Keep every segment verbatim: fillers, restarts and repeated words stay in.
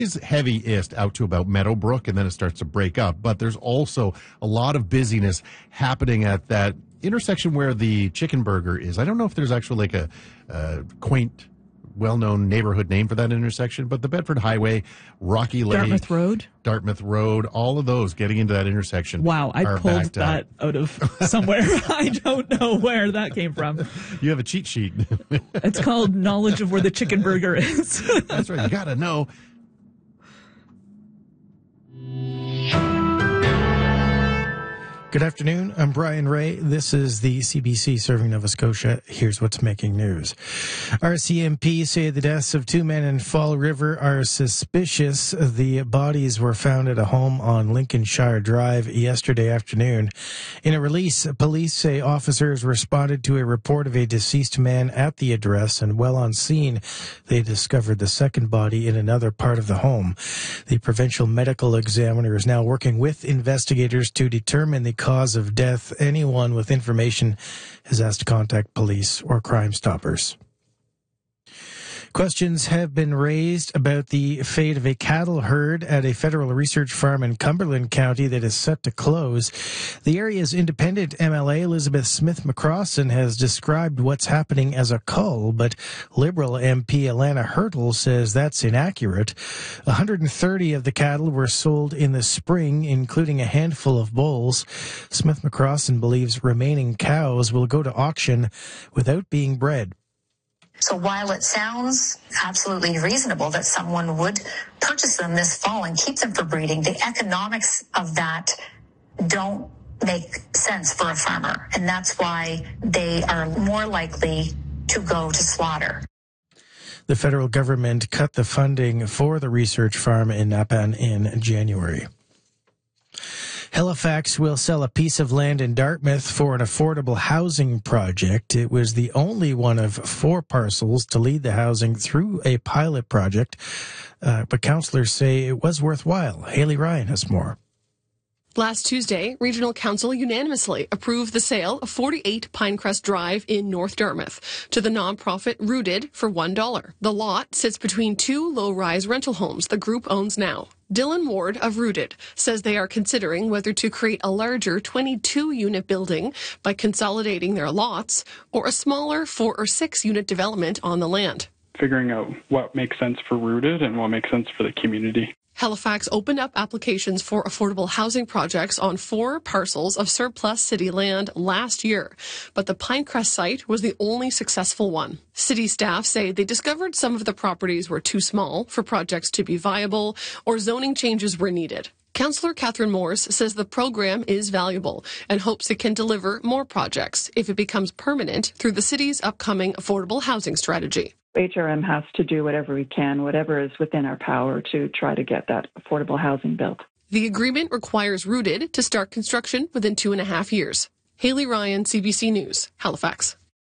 is heaviest out to about Meadowbrook, and then it starts to break up. But there's also a lot of busyness happening at that intersection where the Chicken Burger is. I don't know if there's actually like a uh, quaint, well-known neighborhood name for that intersection, but the Bedford Highway, Rocky Lake, Dartmouth Road, Dartmouth Road, all of those getting into that intersection. Wow, I pulled that up. out of somewhere. I don't know where that came from. You have a cheat sheet. It's called knowledge of where the Chicken Burger is. That's right. You got to know. Good afternoon. I'm Brian Ray. This is the C B C Serving Nova Scotia. Here's what's making news. R C M P say the deaths of two men in Fall River are suspicious. The bodies were found at a home on Lincolnshire Drive yesterday afternoon. In a release, police say officers responded to a report of a deceased man at the address, and while on scene, they discovered the second body in another part of the home. The provincial medical examiner is now working with investigators to determine the cause of death. Anyone with information is asked to contact police or Crime Stoppers. Questions have been raised about the fate of a cattle herd at a federal research farm in Cumberland County that is set to close. The area's independent M L A, Elizabeth Smith McCrossan, has described what's happening as a cull, but Liberal M P Alana Hertel says that's inaccurate. one hundred thirty of the cattle were sold in the spring, including a handful of bulls. Smith McCrossan believes remaining cows will go to auction without being bred. So while it sounds absolutely reasonable that someone would purchase them this fall and keep them for breeding, the economics of that don't make sense for a farmer. And that's why they are more likely to go to slaughter. The federal government cut the funding for the research farm in Napan in January. Halifax will sell a piece of land in Dartmouth for an affordable housing project. It was the only one of four parcels to lead the housing through a pilot project, uh, but councillors say it was worthwhile. Haley Ryan has more. Last Tuesday, Regional Council unanimously approved the sale of forty-eight Pinecrest Drive in North Dartmouth to the nonprofit Rooted for one dollar. The lot sits between two low-rise rental homes the group owns now. Dylan Ward of Rooted says they are considering whether to create a larger twenty-two unit building by consolidating their lots or a smaller four or six unit development on the land. Figuring out what makes sense for Rooted and what makes sense for the community. Halifax opened up applications for affordable housing projects on four parcels of surplus city land last year, but the Pinecrest site was the only successful one. City staff say they discovered some of the properties were too small for projects to be viable or zoning changes were needed. Councillor Catherine Morse says the program is valuable and hopes it can deliver more projects if it becomes permanent through the city's upcoming affordable housing strategy. H R M has to do whatever we can, whatever is within our power to try to get that affordable housing built. The agreement requires Rooted to start construction within two and a half years. Haley Ryan, C B C News, Halifax.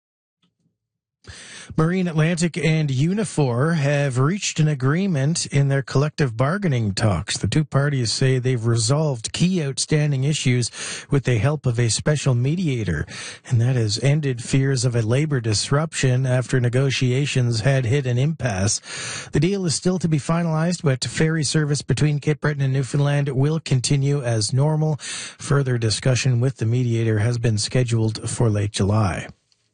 Marine Atlantic and Unifor have reached an agreement in their collective bargaining talks. The two parties say they've resolved key outstanding issues with the help of a special mediator, and that has ended fears of a labor disruption after negotiations had hit an impasse. The deal is still to be finalized, but ferry service between Cape Breton and Newfoundland will continue as normal. Further discussion with the mediator has been scheduled for late July.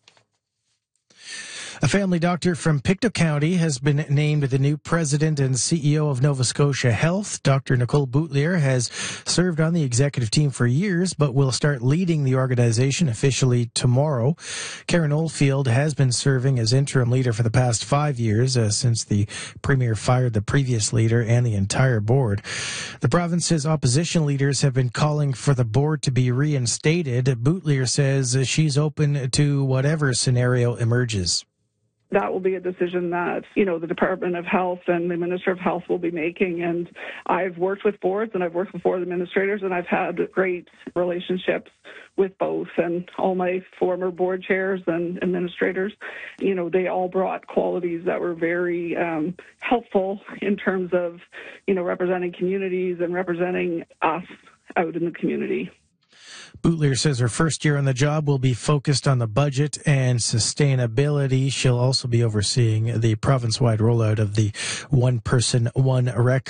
A family doctor from Pictou County has been named the new president and C E O of Nova Scotia Health. Doctor Nicole Boutlier has served on the executive team for years, but will start leading the organization officially tomorrow. Karen Oldfield has been serving as interim leader for the past five years, uh, since the premier fired the previous leader and the entire board. The province's opposition leaders have been calling for the board to be reinstated. Boutlier says she's open to whatever scenario emerges. That will be a decision that, you know, the Department of Health and the Minister of Health will be making. And I've worked with boards and I've worked with board administrators, and I've had great relationships with both. And all my former board chairs and administrators, you know, they all brought qualities that were very um, helpful in terms of, you know, representing communities and representing us out in the community. Boutlier says her first year on the job will be focused on the budget and sustainability. She'll also be overseeing the province-wide rollout of the one person, one record.